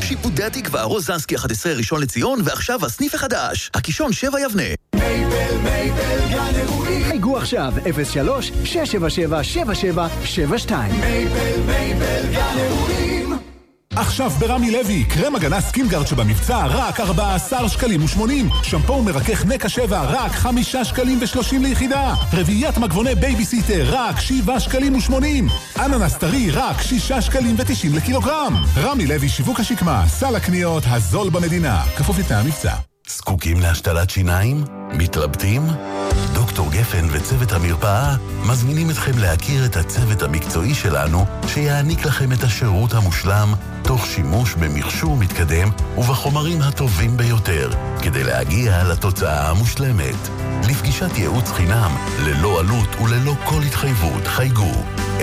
שיפודי התקווה, רוזנסקי 11 ראשון לציון, ועכשיו הסניף החדש, הקישון 7 יבנה. מייבל גן אירועים. חייגו עכשיו 03-677-7772. מייבל גן אירועים. עכשיו ברמי לוי, קרם הגנה סקינגארד שבמבצע רק 14 שקלים ו80, שמפו מרכך נקה 7 רק 5 שקלים ו30 ליחידה, רביעיית מגבוני בייביסיטר רק 7 שקלים ו80, אננס טרי רק 6 שקלים ו90 לקילוגרם. רמי לוי שיווק השקמה, סל הקניות הזול במדינה, כפוף לתנאי המבצע. זקוקים להשתלת שיניים? מתלבטים? דוקטור גפן וצוות המרפאה מזמינים אתכם להכיר את הצוות המקצועי שלנו שיעניק לכם את השירות המושלם תוך שימוש במכשור מתקדם ובחומרים הטובים ביותר כדי להגיע לתוצאה המושלמת. לפגישת ייעוץ חינם ללא עלות וללא כל התחייבות חייגו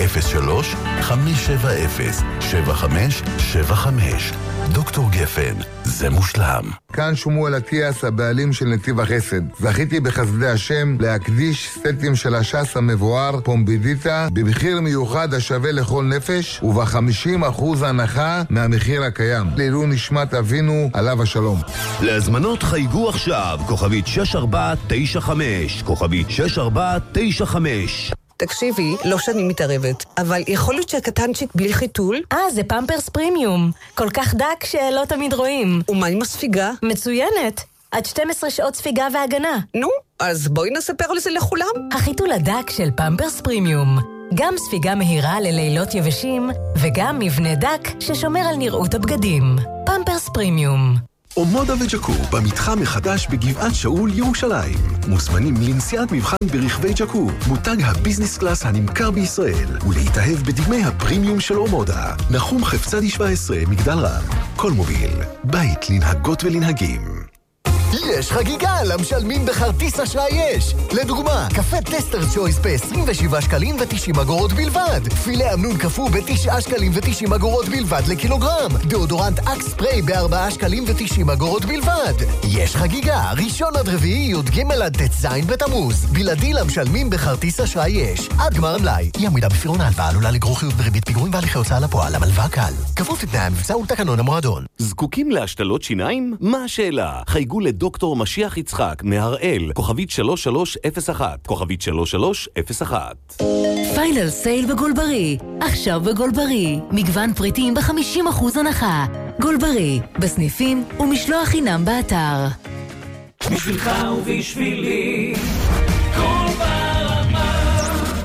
03-570-7575. דוקטור גפן, זה מושלם. כאן שמואל אטיאס, הבעלים של נתיב החסד. זכיתי בחסדי השם להקדיש סטים של הש"ס המבואר פומבידיטה במחיר מיוחד השווה לכל נפש וב-50% הנחה מהמחיר הקיים. לעילוי נשמת אבינו עליו השלום. להזמנות חייגו עכשיו, כוכבית 6495, כוכבית 6495. תקשיבי, לא שאני מתערבת, אבל יכול להיות שהקטנצ'יק בלי חיתול? זה פמפרס פרימיום. כל כך דק שלא תמיד רואים. ומה עם הספיגה? מצוינת. עד 12 שעות ספיגה והגנה. נו, אז בואי נספר על זה לכולם. החיתול הדק של פמפרס פרימיום. גם ספיגה מהירה ללילות יבשים, וגם מבנה דק ששומר על נראות הבגדים. פמפרס פרימיום. אומודה וג'קו במתחם מחדש בגבעת שאול ירושלים. מוזמנים לנסיעת מבחן ברכבי ג'קו, מותג הביזנס קלאס הנמכר בישראל, ולהתאהב בדגמי הפרימיום של אומודה. נחום חפצדי 17, מגדל רם. כל מוביל, בית לנהגות ולנהגים. יש חגיגה למשלמים בכרטיס אשראי יש. לדוגמה, קפה טסטר צ'ויס ב-27 שקלים ו90 אגורות בלבד. פילה אמנון קפוא ב9 שקלים ו90 אגורות בלבד לקילוגרם. דאודורנט אקס ספרי ב4 שקלים ו90 אגורות בלבד. יש חגיגה, ראשון עד רביעי י"ג עד ט"ז בתמוז. בלעדי למשלמים בכרטיס אשראי יש. עד גמר המלאי. אי עמידה בפירעון ההלוואה עלולה לגרור חיות בריבית פיגורים והליכי הוצאה לפועל. המלווה קל. כפוף לתנאי המבצע ולתקנון המועדון. זקוקים להשתלות שיניים? מה השאלה? חייגו דוקטור משיח יצחק מהראל, כוכבית 3301, כוכבית 3301. פיינל סייל בגולברי, עכשיו בגולברי, מגוון פריטים ב-50% הנחה. גולברי, בסניפים ומשלוח חינם באתר. בשבילך ובשבילי, כל ברמה.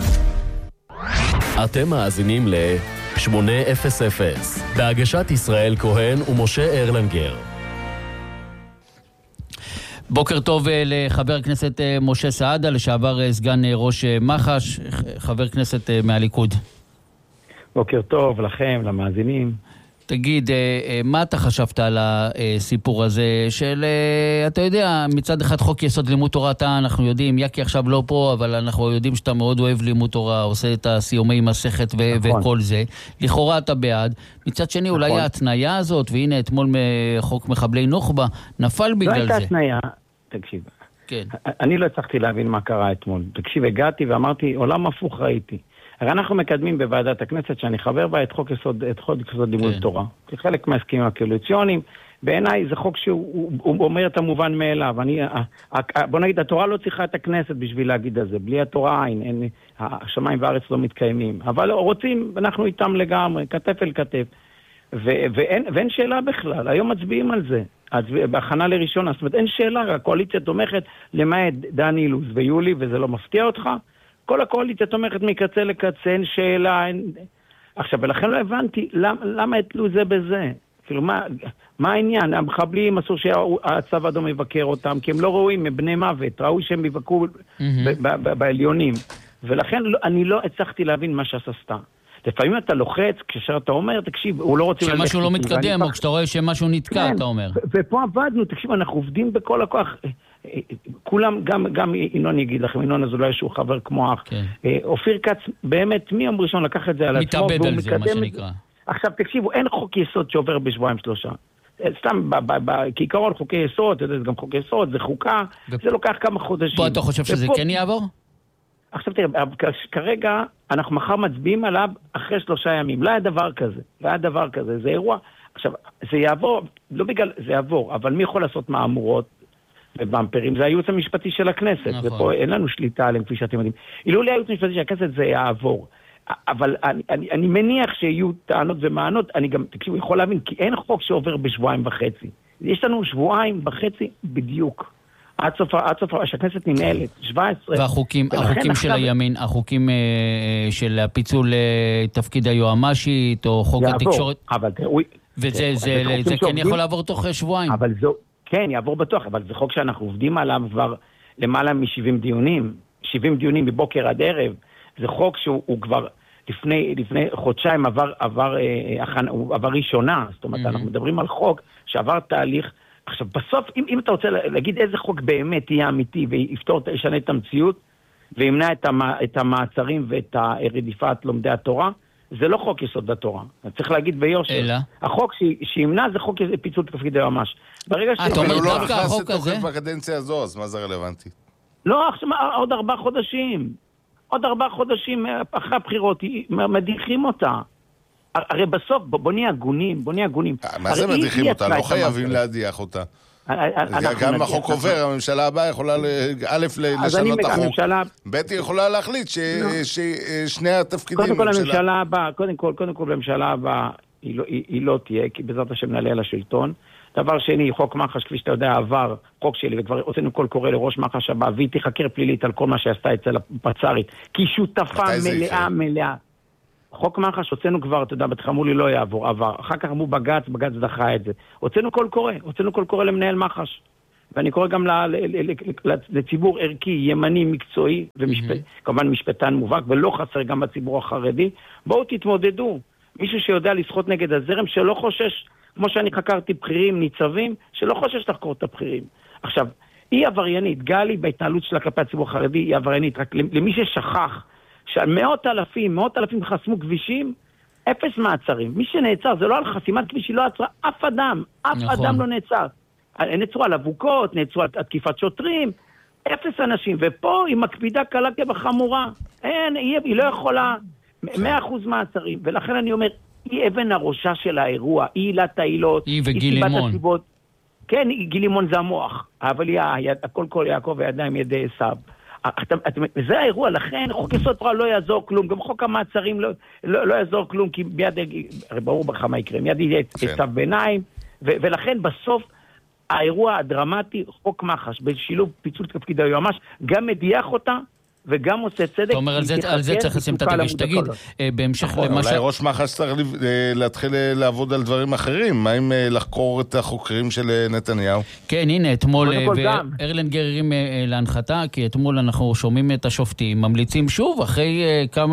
אתם מאזינים ל-800, בהגשת ישראל כהן ומשה ארלנגר. בוקר טוב לחבר הכנסת משה סעדה, לשעבר סגן ראש מח"ש, חבר כנסת מהליכוד. בוקר טוב לכם, למאזינים. תגיד, מה אתה חשבת על הסיפור הזה של, אתה יודע, מצד אחד חוק יסוד לימוד תורה, אנחנו יודעים, יקי עכשיו לא פה, אבל אנחנו יודעים שאתה מאוד אוהב לימוד תורה, עושה את הסיומי מסכת וכל זה. לכאורה אתה בעד. מצד שני, אולי ההתניה הזאת, והנה אתמול חוק מחבלי נוח'בה, נפל בגלל זה. לא הייתה התניה, תקשיב. כן. אני לא הצלחתי להבין מה קרה אתמול. תקשיב, הגעתי ואמרתי, עולם הפוך ראיתי. הרי אנחנו מקדמים בוועדת הכנסת שאני חבר בה את חוק יסוד לימוד תורה. כחלק מההסכמים הקואליציוניים, בעיניי זה חוק שהוא אומר את המובן מאליו. בוא נגיד, התורה לא צריכה את הכנסת בשביל להגיד את זה. בלי התורה אין, השמיים והארץ לא מתקיימים. אבל רוצים, אנחנו איתם לגמרי, כתף אל כתף. ואין שאלה בכלל, היום מצביעים על זה. בהכנה לראשונה, זאת אומרת, אין שאלה, הקואליציה תומכת למעט דן אילוז ויולי, וזה לא מפתיע אותך. כל הקואליציה תומכת מקצה לקצה, אין שאלה, עכשיו, ולכן לא הבנתי, למה התלו זה בזה? כאילו, מה העניין? המחבלים אסור שהצבא האדום יבקר אותם, כי הם לא ראויים, הם בני מוות, ראוי שהם יבקרו בעליונים. ולכן אני לא הצלחתי להבין מה שעשתה. לפעמים אתה לוחץ, כשאתה אומר, תקשיב, הוא לא רוצה... שמשהו לא מתקדם, או כשאתה רואה שמשהו נתקע, אתה אומר. ופה עבדנו, תקשיב, אנחנו עובדים בכל הכוח. כולם, גם ינון יגיד לכם, ינון אזולאי שהוא חבר כמו אח. אופיר כץ, באמת, מיום ראשון לקח את זה על עצמו. מתאבד על זה, מה שנקרא. עכשיו, תקשיבו, אין חוק יסוד שעובר בשבועיים שלושה. סתם, כעיקרון חוקי יסוד, זה גם חוקי יסוד, זה חוקה, זה לוקח כמה חודשים. פה אתה חושב שזה כן יעבור? עכשיו תראה, כרגע אנחנו מחר מצביעים עליו אחרי 3 ימים. לא היה דבר כזה, זה אירוע, עכשיו, זה יעבור, לא בגלל, זה יעבור, אבל מי יכול לעשות מהמורות ובמפרים? זה הייעוץ המשפטי של הכנסת, נכון. ופה אין לנו שליטה עליהם, כפי שאתם יודעים. אילולא הייעוץ המשפטי של הכנסת זה יעבור. אבל אני מניח שיהיו טענות ומענות, אני גם, תקשיבו, יכול להבין, כי אין חוק שעובר בשבועיים וחצי. יש לנו שבועיים וחצי בדיוק. עד סוף שהכנסת ננהלת, 17. והחוקים של הימין, החוקים של הפיצול תפקיד היועמ"שית, או חוק התקשורת. אבל וזה כן יכול לעבור תוך שבועיים. אבל זו, כן, יעבור בטוח, אבל זה חוק שאנחנו עובדים עליו כבר למעלה מ-70 דיונים. 70 דיונים מבוקר עד ערב. זה חוק שהוא כבר לפני חודשיים עבר ראשונה. זאת אומרת, אנחנו מדברים על חוק שעבר תהליך. עכשיו, בסוף, אם אתה רוצה להגיד איזה חוק באמת יהיה אמיתי וישנה את המציאות וימנע את המעצרים ואת הרדיפת לומדי התורה, זה לא חוק יסוד התורה. צריך להגיד ביושר. אלא? החוק שימנע זה חוק פיצול תפקיד היועמ"ש. ברגע אתה אומר הוא לא דווקא נכנס החוק הזה? לתוקף בקדנציה הזו, אז מה זה רלוונטי? לא, עוד 4 חודשים. עוד 4 חודשים אחרי הבחירות, מדיחים אותה. הרי בסוף, בוא נהיה הגונים. מה זה מדיחים אותה? לא חייבים להדיח אותה. גם החוק עובר, הממשלה הבאה יכולה לשנות את החוק. ב' היא יכולה להחליט ששני התפקידים... קודם כל, בממשלה הבאה היא לא תהיה, כי בעזרת השם נעלה על השלטון. דבר שני, חוק מח"ש, כפי שאתה יודע, עבר חוק שלי, וכבר הוצאנו קול קורא לראש מח"ש הבא, והיא תחקר פלילית על כל מה שעשתה אצל הפצ"רית, כי שותפה מלאה. חוק מח"ש הוצאנו כבר, אתה יודע, בתחמו לי לא יעבור, עבר. אחר כך אמרו בג"ץ דחה את זה. הוצאנו קול קורא למנהל מח"ש. ואני קורא גם לציבור ערכי, ימני, מקצועי, וכמובן משפטן מובהק, ולא חסר גם בציבור החרדי. בואו תתמודדו. מישהו שיודע לשחות נגד הזרם, שלא חושש, כמו שאני חקרתי בכירים, ניצבים, שלא חושש לחקור את הבכירים. עכשיו, היא עבריינית, גלי בהתנהלות שלה כלפי הציבור החרדי, היא עבריינית, רק למי ששכח, שמאות אלפים חסמו כבישים, 0 מעצרים. מי שנעצר, זה לא על חסימת כביש, היא לא עצרה אף אדם לא נעצר. נעצרו על אבוקות, נעצרו על תקיפת שוטרים, 0 אנשים, ופה היא מקפידה קלה כבחמורה. היא לא יכולה 100% מעצרים, ולכן אני אומר, היא אבן הראשה של האירוע, היא עילת העילות, היא וגילימון. כן, גילימון זה המוח, אבל הכל כל יעקב וידיים ידי עשיו. זה האירוע, לכן חוק יסוד תורה לא יעזור כלום, גם חוק המעצרים לא יעזור כלום, כי מיד, ברור בך מה יקרה, מיד יהיה צו ביניים, ולכן בסוף האירוע הדרמטי, חוק מח"ש, בשילוב פיצול תפקיד היועמ"ש, גם מדיח אותה, וגם עושה צדק. אתה אומר, על זה צריך לשים את הדגש. תגיד, בהמשך למה אולי ראש מח"ש צריך להתחיל לעבוד על דברים אחרים. מה אם לחקור את החוקרים של נתניהו? כן, הנה, אתמול, וארלנגר הרים להנחתה, כי אתמול אנחנו שומעים את השופטים, ממליצים שוב, אחרי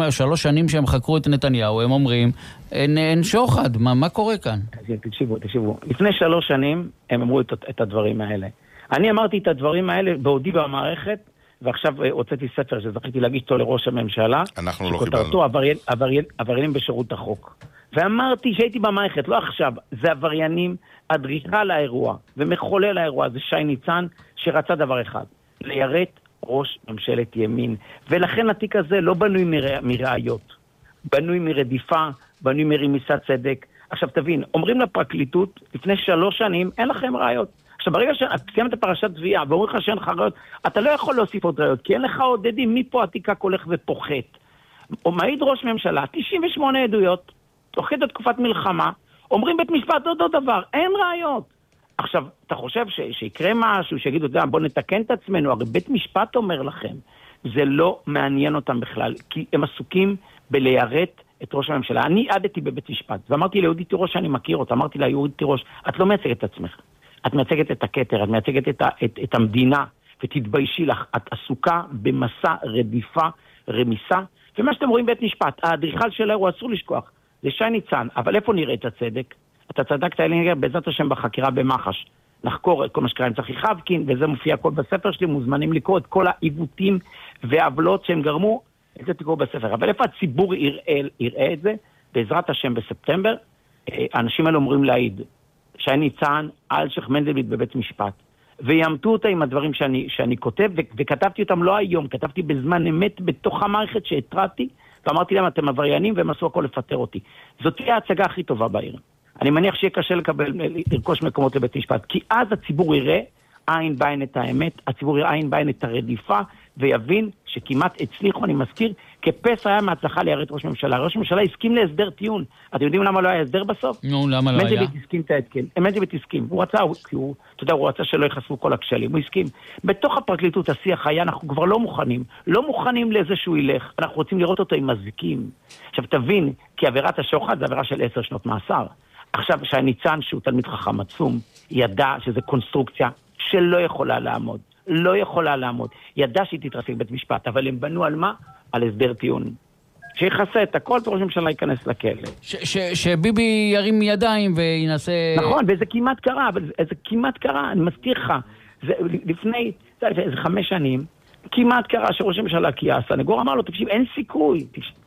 3 שנים שהם חקרו את נתניהו, הם אומרים, אין שוחד, מה קורה כאן? תקשיבו. לפני 3 שנים הם אמרו את הדברים האלה. אני אמרתי את הדברים האלה בעודי במערכת, ועכשיו הוצאתי ספר שזכיתי להגיש אותו לראש הממשלה. אנחנו לא קיבלנו. עבריינים בשירות החוק. ואמרתי שהייתי במערכת, לא עכשיו, זה עבריינים, אדריכל האירוע, ומחולל האירוע, זה שי ניצן, שרצה דבר אחד, ליירט ראש ממשלת ימין. ולכן התיק הזה לא בנוי מראיות, בנוי מרדיפה, בנוי מרמיסת צדק. עכשיו תבין, אומרים לפרקליטות, לפני 3 שנים, אין לכם ראיות. עכשיו, ברגע שסיימת פרשת תביעה, ואומרים לך שאין לך ראיות, אתה לא יכול להוסיף עוד ראיות, כי אין לך עודדים, מפה התיק הולך ופוחת. או מעיד ראש ממשלה, 98 עדויות, תוך כדי תקופת מלחמה, אומרים בית משפט אותו דבר, אין ראיות. עכשיו, אתה חושב שיקרה משהו, שיגידו, בוא נתקן את עצמנו, הרי בית משפט אומר לכם, זה לא מעניין אותם בכלל, כי הם עסוקים בליירט את ראש הממשלה. אני עדתי בבית משפט, ואמרתי ליהודית תירוש שאני מכיר אותה, אמרתי לה, יהודית תירוש, את לא מייצגת את עצמך. את מייצגת את הכתר, את מייצגת את המדינה, ותתביישי לך, את עסוקה במסע רדיפה, רמיסה, ומה שאתם רואים בית משפט, האדריכל של האירוע אסור לשכוח, זה שי ניצן, אבל איפה נראה את הצדק? אתה צדקת אלינגר בעזרת השם בחקירה במח"ש, נחקור את כל מה שקרה עם צחי חבקין, וזה מופיע הכל בספר שלי, מוזמנים לקרוא את כל העיוותים והעוולות שהם גרמו, את זה תקראו בספר, אבל איפה הציבור יראה את זה? בעזרת השם בספטמבר, האנשים האלה אומרים להעיד, שי ניצן על שייח' מנדלבליט בבית משפט, ויאמתו אותה עם הדברים שאני כותב, וכתבתי אותם לא היום, כתבתי בזמן אמת בתוך המערכת שהתרעתי, ואמרתי להם, אתם עבריינים, והם עשו הכל לפטר אותי. זאת תהיה ההצגה הכי טובה בעיר. אני מניח שיהיה קשה לרכוש מקומות לבית משפט, כי אז הציבור יראה עין בעין את האמת, הציבור יראה עין בעין את הרדיפה, ויבין שכמעט הצליחו, אני מזכיר, כפס היה מהצלחה ליירט ראש ממשלה. ראש ממשלה הסכים להסדר טיעון. אתם יודעים למה לא היה הסדר בסוף? נו, למה לא היה? מנדלבליט הסכים. הוא רצה, הוא רצה שלא יחשפו כל הכשלים. הוא הסכים. בתוך הפרקליטות השיח היה, אנחנו כבר לא מוכנים לזה שהוא ילך. אנחנו רוצים לראות אותו עם מזיקים. עכשיו תבין, כי עבירת השוחד זה עבירה של 10 שנות מאסר. עכשיו שהניצן, שהוא תלמיד חכם עצום, ידע שזה קונסטרוקציה שלא יכולה לעמוד. לא יכולה לעמוד. ידע שהיא תתרסק בית משפט, אבל הם בנו על מה? על הסדר טיעון. שיחסה את הכל, וראש הממשלה ייכנס לכלא. שביבי ירים ידיים וינסה... נכון, וזה כמעט קרה, אבל זה כמעט קרה, אני מזכיר לך. לפני 5 שנים, כמעט קרה שראש הממשלה כי הסנגור אמר לו, תקשיב, אין סיכוי.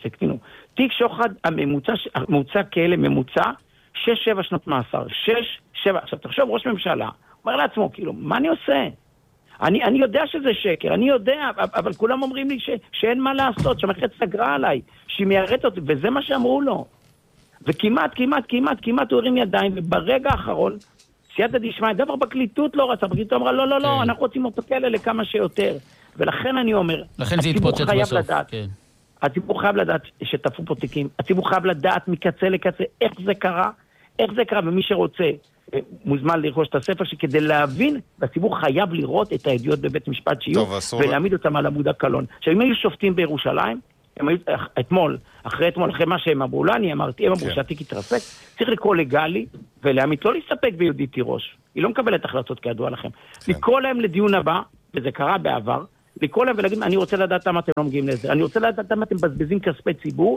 תיק שוחד, הממוצע כאלה ממוצע, 6-7 שנות מאסר. 6-7. עכשיו, תחשוב, ראש ממשלה, אומר לעצמו, כאילו, מה אני עושה? אני יודע שזה שקר, אני יודע, אבל כולם אומרים לי שאין מה לעשות, שהמערכת סגרה עליי, שהיא מיירט אותי, וזה מה שאמרו לו. וכמעט הוא הרים ידיים, וברגע האחרון, סייעתא דשמיא, דבר בפרקליטות לא רצה, הפרקליטות אמרה, לא, אנחנו רוצים אותו כאלה לכמה שיותר. ולכן אני אומר, לכן זה יתפוצץ בסוף. הציבור חייב לדעת שתפו פה תיקים, הציבור חייב לדעת מקצה לקצה איך זה קרה, ומי שרוצה, מוזמן לרכוש את הספר שכדי להבין, והציבור חייב לראות את העדויות בבית משפט שיהיו, ולהעמיד אותם על עמוד הקלון. עכשיו, אם היו שופטים בירושלים, הם היו, אחרי מה שהם אמרו, לא אני אמרתי, הם אמרו שהתיק יתרסק, צריך לקרוא לגלי, ולהעמיד, לא להסתפק ביהודית תירוש. היא לא מקבלת החלטות כידוע לכם. לקרוא להם לדיון הבא, וזה קרה בעבר, לקרוא להם ולהגיד, אני רוצה לדעת למה אתם לא מגיעים לזה, אני רוצה לדעת למה אתם מבזבזים כספי ציבור,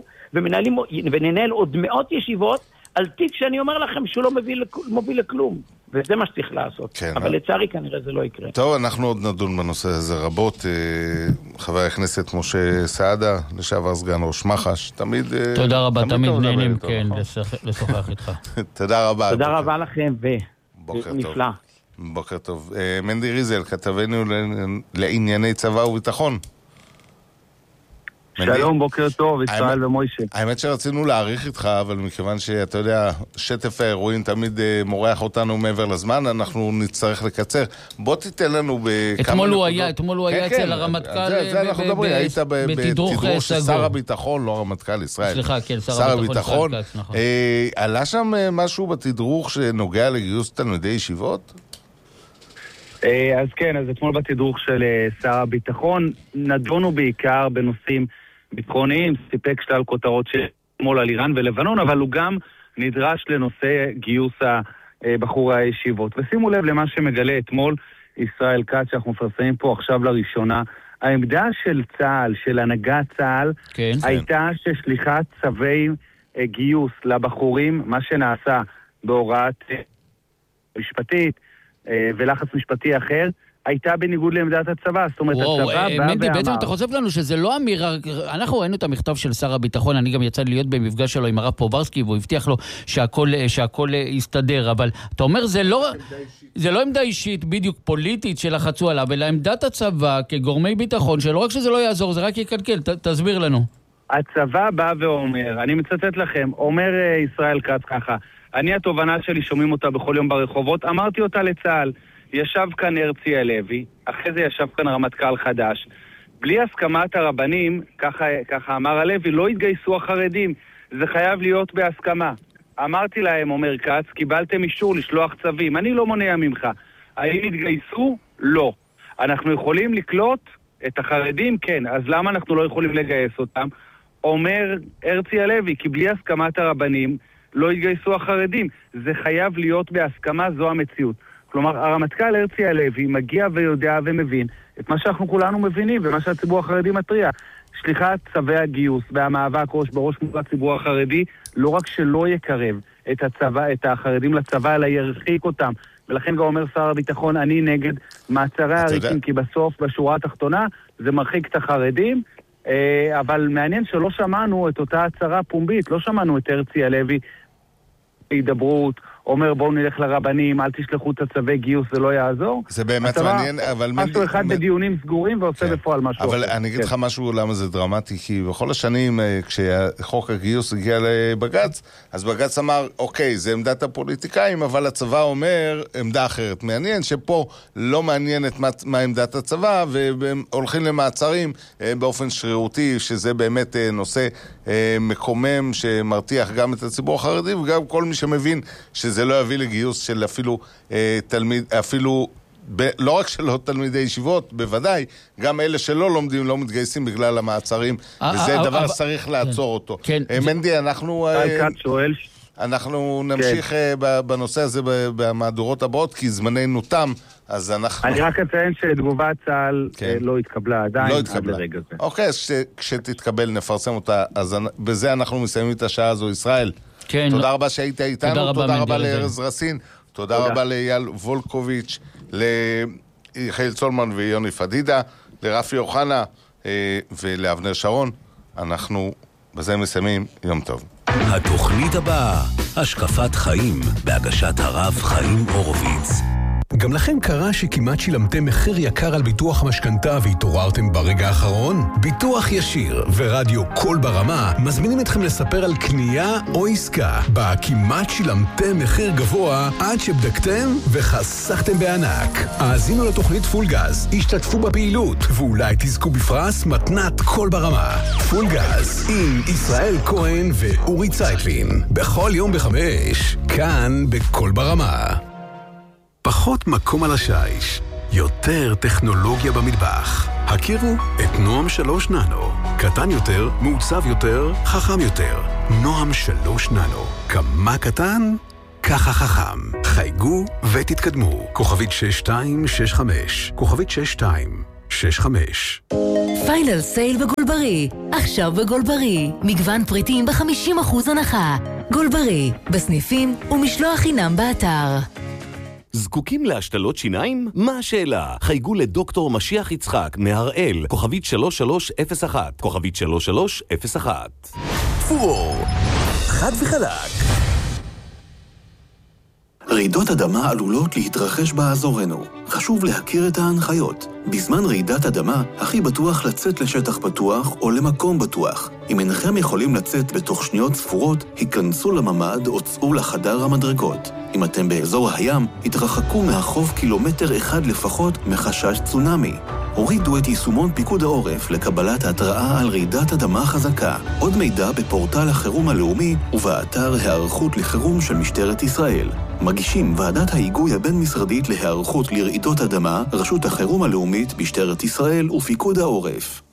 וננהל עוד מאות ישיבות, על תיק שאני אומר לכם שהוא לא מוביל לכלום. וזה מה שצריך לעשות. כן, אבל לצערי כנראה זה לא יקרה. טוב, אנחנו עוד נדון בנושא הזה רבות. חבר הכנסת משה סעדה, לשעבר סגן ראש מח"ש, תמיד... תודה רבה, תמיד נהנים, כן, לשוחח איתך. תודה רבה. תודה רבה לכם, ונפלא. בוקר טוב. מנדי ריזל, כתבנו לענייני צבא וביטחון. שלום, בוקר טוב, ישראל ומוישה. האמת שרצינו להעריך איתך, אבל מכיוון שאתה יודע, שטף האירועים תמיד מורח אותנו מעבר לזמן, אנחנו נצטרך לקצר. בוא תיתן לנו בכמה נקודות. אתמול הוא היה אצל הרמטכ"ל בתדרוך של שר הביטחון, לא הרמטכ"ל ישראל. סליחה, כן, שר הביטחון. עלה שם משהו בתדרוך שנוגע לגיוס תלמידי ישיבות? אז כן, אז אתמול בתדרוך של שר הביטחון נדונו בעיקר בנושאים ביטחוניים, סיפק שלל כותרות שמאל על איראן ולבנון, אבל הוא גם נדרש לנושא גיוס בחורי הישיבות. ושימו לב למה שמגלה אתמול ישראל כץ, שאנחנו מפרסמים פה עכשיו לראשונה. העמדה של צה"ל, של הנהגת צה"ל, כן, הייתה ששליחת צווי גיוס לבחורים, מה שנעשה בהוראת משפטית ולחץ משפטי אחר, הייתה בניגוד לעמדת הצבא. זאת אומרת, הצבא בא מנדי, בעצם אתה חושף לנו שזה לא אמירה, אנחנו ראינו את המכתב של שר הביטחון, אני גם יצא להיות במפגש שלו עם הרב פוברסקי, והוא הבטיח לו שהכל יסתדר, אבל אתה אומר, זה לא עמדה אישית בדיוק פוליטית שלחצו עליו, אלא עמדת הצבא כגורמי ביטחון, שלא רק שזה לא יעזור, זה רק יקלקל, תסביר לנו. הצבא בא ואומר, אני מצטט לכם, אומר ישראל כץ ככה, אני התובנה שלי שומעים אותה בכל יום ברחובות, אמרתי אותה לצה"ל, ישב כאן הרצי הלוי, אחרי זה ישב כאן רמטכ"ל חדש, בלי הסכמת הרבנים, ככה אמר הלוי, לא התגייסו החרדים, זה חייב להיות בהסכמה. אמרתי להם, אומר כץ, קיבלתם אישור לשלוח צווים, אני לא מונע ממך. האם התגייסו? לא. אנחנו יכולים לקלוט את החרדים? כן. אז למה אנחנו לא יכולים לגייס אותם? אומר הרצי הלוי, כי בלי הסכמת הרבנים לא התגייסו החרדים. זה חייב להיות בהסכמה, זו המציאות. כלומר, הרמטכ"ל הרצי הלוי מגיע ויודע ומבין את מה שאנחנו כולנו מבינים ומה שהציבור החרדי מטריע. שליחת צווי הגיוס והמאבק ראש בראש מול הציבור החרדי לא רק שלא יקרב את החרדים לצבא, אלא ירחיק אותם. ולכן גם אומר שר הביטחון, אני נגד מעצרי העריקים, כי בסוף, בשורה התחתונה, זה מרחיק את החרדים. אבל מעניין שלא שמענו את אותה הצהרה פומבית, לא שמענו את הרצי הלוי בהידברות, אומר בואו נלך לרבנים, אל תשלחו את הצווי גיוס, זה לא יעזור. זה באמת מעניין, אבל... משהו אחד בדיונים סגורים ועושה בפועל משהו. אבל אני אגיד לך משהו למה זה דרמטי, כי בכל השנים, כשחוק הגיוס הגיע לבג"ץ, אז בג"ץ אמר, אוקיי, זה עמדת הפוליטיקאים, אבל הצבא אומר עמדה אחרת. מעניין שפה לא מעניינת מה עמדת הצבא, והם הולכים למעצרים באופן שרירותי, שזה באמת נושא מקומם שמרתיח גם את הציבור החרדי, וגם כל מי שמבין שזה לא יביא לגיוס של אפילו לא רק שלא תלמידי ישיבות, בוודאי, גם אלה שלא לומדים לא מתגייסים בגלל המעצרים, וזה דבר שצריך לעצור אותו. מנדי, אנחנו נמשיך בנושא הזה במהדורות הבאות, כי זמננו תם, אז אנחנו... אני רק אציין שתגובת צה"ל לא התקבלה עדיין עד לרגע זה. אוקיי, כשתתקבל נפרסם אותה, אז בזה אנחנו מסיימים את השעה הזו, ישראל. תודה רבה שהיית איתנו, תודה רבה לארז רסין, תודה רבה לאייל וולקוביץ', ליחיאל צולמן ויוני פדידה, לרפי אוחנה ולאבנר שרון. אנחנו בזה מסיימים, יום טוב. התוכנית הבאה, השקפת חיים, בהגשת הרב חיים הורוביץ. גם לכם קרה שכמעט שילמתם מחיר יקר על ביטוח המשכנתה והתעוררתם ברגע האחרון? ביטוח ישיר ורדיו קול ברמה מזמינים אתכם לספר על קנייה או עסקה בה כמעט שילמתם מחיר גבוה עד שבדקתם וחסכתם בענק. האזינו לתוכנית פול גז, השתתפו בפעילות ואולי תזכו בפרס מתנת קול ברמה. פול גז עם ישראל כהן ואורי צייטלין בכל יום ב5 כאן בקול ברמה. פחות מקום על השיש, יותר טכנולוגיה במטבח. הכירו את נועם 3 ננו. קטן יותר, מעוצב יותר, חכם יותר. נועם 3 ננו. כמה קטן? ככה חכם. חייגו ותתקדמו. כוכבית 6265. כוכבית 6265. פיינל סייל בגולברי. עכשיו בגולברי. מגוון פריטים ב50% הנחה. גולברי. בסניפים ומשלוח חינם באתר. זקוקים להשתלות שיניים? מה השאלה? חייגו לדוקטור משיח יצחק מהראל, כוכבית 3301, כוכבית 3301. פור, חד וחלק. רעידות אדמה עלולות להתרחש באזורנו. חשוב להכיר את ההנחיות. בזמן רעידת אדמה, הכי בטוח לצאת לשטח פתוח או למקום בטוח. אם אינכם יכולים לצאת בתוך שניות ספורות, היכנסו לממד או צאו לחדר המדרגות. אם אתם באזור הים, התרחקו מהחוף 1 קילומטר לפחות מחשש צונאמי. הורידו את יישומון פיקוד העורף לקבלת ההתראה על רעידת אדמה חזקה. עוד מידע בפורטל החירום הלאומי ובאתר הערכות לחירום של משטרת ישראל. מגישים ועדת ההיגוי הבין-משרדית להיערכות לרעידות אדמה, רשות החירום הלאומית, משטרת ישראל ופיקוד העורף.